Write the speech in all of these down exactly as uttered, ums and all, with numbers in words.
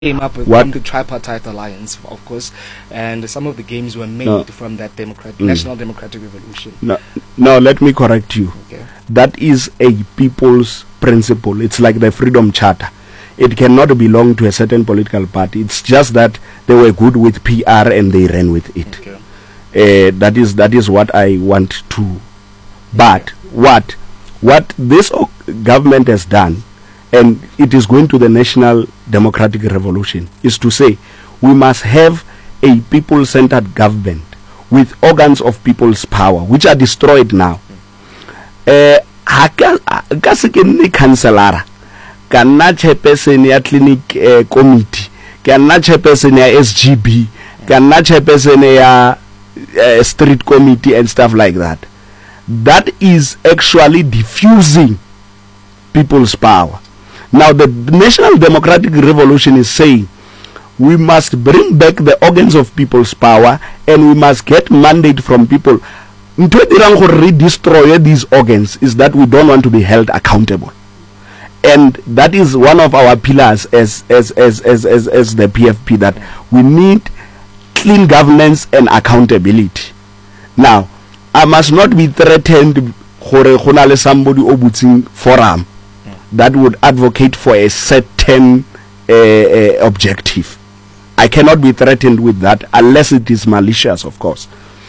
came up with What? the tripartite alliance, of course, and some of the games were made No. from that democrat- Mm. national democratic revolution. No, no, let me correct you. Okay. That is a people's principle. It's like the Freedom Charter. It cannot belong to a certain political party. It's just that they were good with P R and they ran with it. Okay. Uh, that is that is what I want to. But what what this o- government has done, and it is going to the national democratic revolution, is to say we must have a people-centered government with organs of people's power, which are destroyed now. Uh, ha ka ka se ke nne councilor ka nna chairperson ya clinic uh, committee ka nna chairperson ya S G B ka nna chairperson ya uh, street committee and stuff like that. That is actually diffusing people's power. Now the national democratic revolution is saying we must bring back the organs of people's power and we must get mandate from people. Ntho e dirang gore re destroy these organs is that we don't want to be held accountable, and that is one of our pillars as as as as as, as the P F P, that we need clean governance and accountability. Now I must not be threatened gore go na le somebody o butsing forum that would advocate for a certain uh, uh, objective. I cannot be threatened with that unless it is malicious, of course.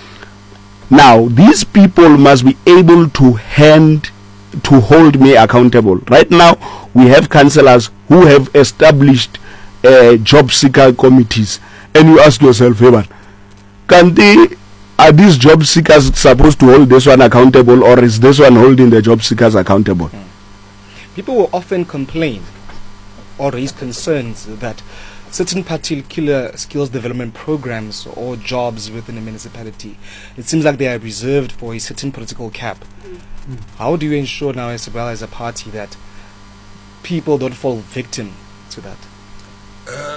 Now, these people must be able to hand, to hold me accountable. Right now, we have councillors who have established uh, job seeker committees. And you ask yourself, hey man, can they, are these job seekers supposed to hold this one accountable, or is this one holding the job seekers accountable? Mm. People will often complain or raise concerns that certain particular skills development programs or jobs within a municipality, it seems like they are reserved for a certain political cap. Mm. How do you ensure now, as well as a party, that people don't fall victim to that? Uh,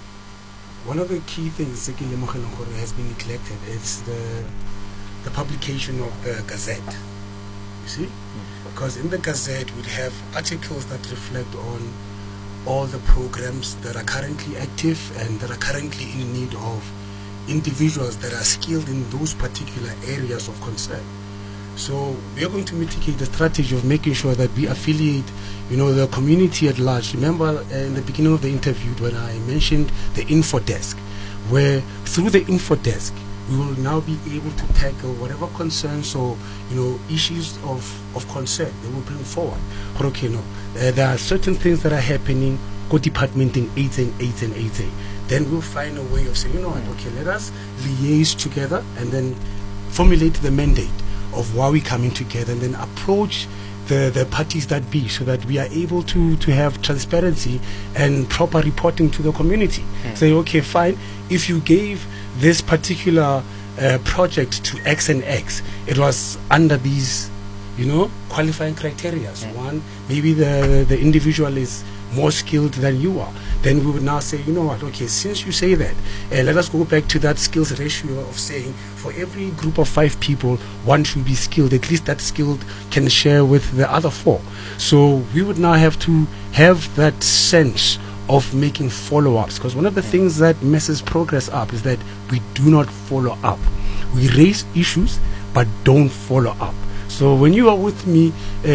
one of the key things that has been neglected is the the publication of the Gazette. You see? Mm. Because in the Gazette we'd have articles that reflect on all the programs that are currently active and that are currently in need of individuals that are skilled in those particular areas of concern. So we are going to mitigate the strategy of making sure that we affiliate, you know, the community at large. Remember uh, in the beginning of the interview when I mentioned the info desk, where through the info desk we will now be able to tackle whatever concerns or, you know, issues of, of concern they will bring forward. Okay, no, uh, there are certain things that are happening, go department in eight and eight and eight. Then we'll find a way of saying, you know what, okay, let us liaise together and then formulate the mandate of why we're coming together and then approach the, the parties that be, so that we are able to, to have transparency and proper reporting to the community. Mm. Say, okay, fine, if you gave this particular uh, project to X and X, it was under these, you know, qualifying criteria. Mm. One, maybe the, the individual is more skilled than you are. Then we would now say, you know what, okay, since you say that, uh, let us go back to that skills ratio of saying for every group of five people, one should be skilled. At least that skilled can share with the other four. So we would now have to have that sense of making follow-ups, because one of the things that messes progress up is that we do not follow up. We raise issues but don't follow up. So when you are with me, uh,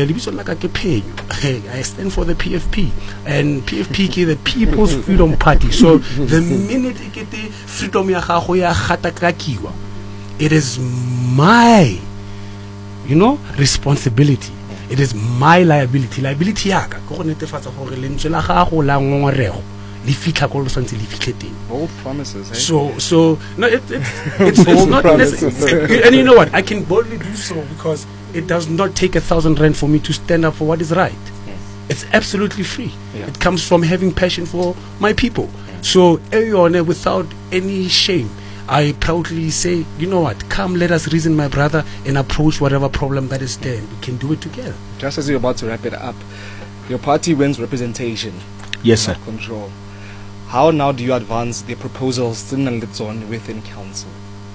I stand for the P F P, and P F P is the People's Freedom Party. So the minute I get the freedom ya gago ya gatakakiwa, it is my, you know, responsibility. It is my liability. Liability yaka go netefatsa gore lentswe la gago la ngongorego le fitla go losantse le fitlhe teng. Bold promises, eh? So, so no, it, it, it's, it's not necessary. And you know what? I can boldly do so because it does not take a thousand rand for me to stand up for what is right. Yes. It's absolutely free. Yeah. It comes from having passion for my people. Yeah. So, without any shame, I proudly say, you know what? Come, let us reason, my brother, and approach whatever problem that is there. We can do it together. Just as you're about to wrap it up, your party wins representation. Yes, sir. Control. How now do you advance the proposals within council?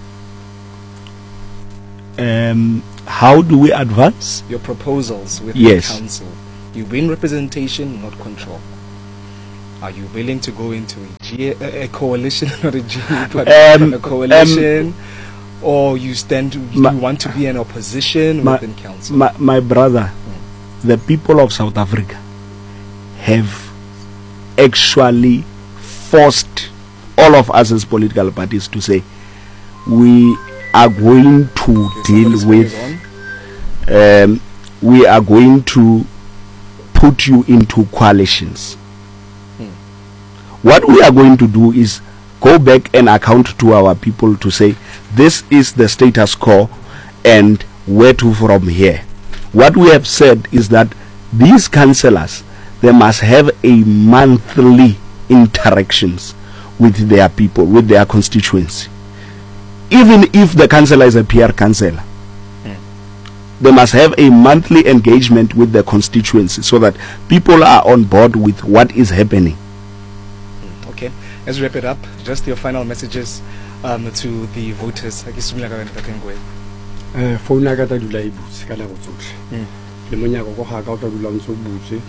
Um, how do we advance your proposals within yes. council? You win representation, not control. Are you willing to go into a, G- a, a coalition, not a G, but Um, a coalition? Or you stand, you Ma- want to be in opposition Ma- within council? My, my brother, the people of South Africa have actually forced all of us as political parties to say we are going to Okay, deal somebody's with, going on. um, we are going to put you into coalitions. What we are going to do is go back and account to our people to say this is the status quo and where to from here. What we have said is that these councillors, they must have a monthly interactions with their people, with their constituency. Even if the councillor is a P R councillor, they must have a monthly engagement with the constituency so that people are on board with what is happening. Okay, let's wrap it up. Just your final messages um, to the voters. I guess Eh phone ya ka ta dula e butse ka nako tsotlhe. Mm. Le monyako go ga ka o tla dula ntse o butse.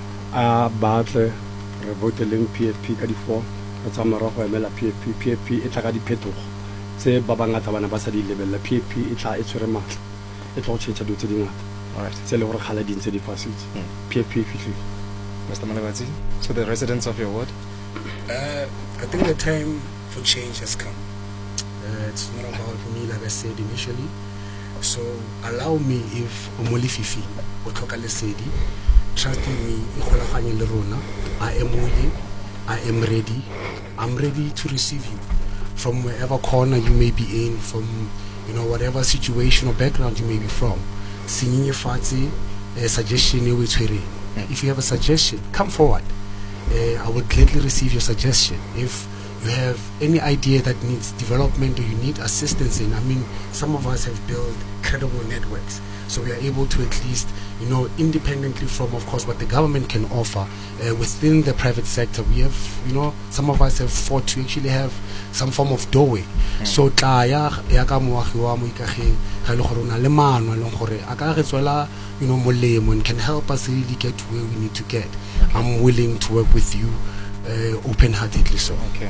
A batle re voteleng P F P ka di four ka tsamara go emela P F P. P F P e tla ka diphetogo tse ba bangata bana ba sa di lebella. P F P e tla e tshwere matla e tla go tšhetša dilo tse dingata. Alright. Tse le gore kgale di ntse di facility. Mm. P F P e fitlhile. Mister Malebati, so the residents of your ward? Uh, I think the time for change has come. Uh, it's not about me, like I said initially. So allow me, if Omoli Fifi, Otoka Lesedi, trusting me, Ikholafani Lerona, I am willing, I am ready, I'm ready to receive you from wherever corner you may be in, from you know whatever situation or background you may be from. Singing your fancy, a suggestion you will. If you have a suggestion, come forward. Uh, I would gladly receive your suggestion. If you have any idea that needs development or you need assistance in, I mean, some of us have built credible networks, so we are able to at least, you know, independently from, of course, what the government can offer uh, within the private sector. We have, you know, some of us have fought to actually have some form of doorway. So, tlaya ya ka moagi wa mo ikageng ga le gore o na le maano le gore a ka re tswela, you know, molemo and can help us really get to where we need to get. I'm willing to work with you uh, open-heartedly. So Okay.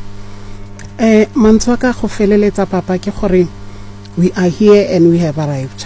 Eh mantswaka go feleletsa papa ke gore we are here and we have arrived.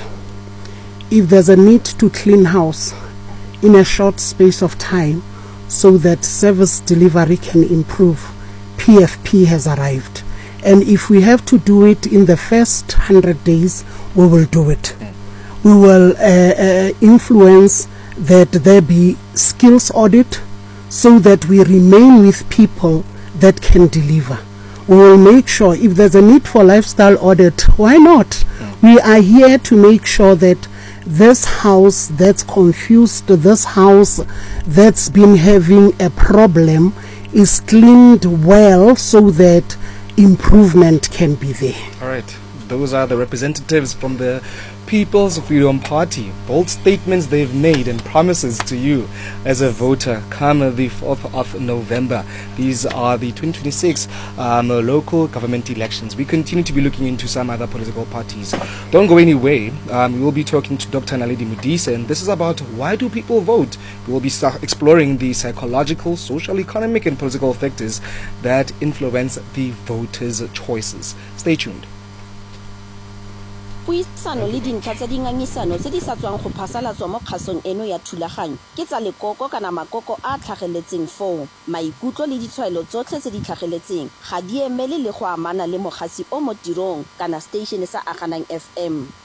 If there's a need to clean house in a short space of time so that service delivery can improve, P F P has arrived. And if we have to do it in the first one hundred days, we will do it. We will uh, uh, influence that there be skills audit so that we remain with people that can deliver. We will make sure if there's a need for lifestyle audit, why not? Mm. We are here to make sure that this house that's confused, this house that's been having a problem is cleaned well so that improvement can be there. All right. Those are the representatives from the People's Freedom Party. Bold statements they've made and promises to you as a voter come the fourth of November. These are the twenty twenty-six um, local government elections. We continue to be looking into some other political parties. Don't go anywhere. Um, we will be talking to Doctor Naledi Modise, and this is about why do people vote. We will be exploring the psychological, social, economic, and political factors that influence the voters' choices. Stay tuned. Puisano le dintlha tsa dingangisano tse di sa tswang go phasalatswa mo kgasong eno ya thulaganyo ke tsa lekoko kana makoko a tlhageletseng foo maikutlo le ditshwaelo tsotlhe tse di tlhageletseng ga di emele le go amana le mogasi o mo tirong kana station sa Aganang F M.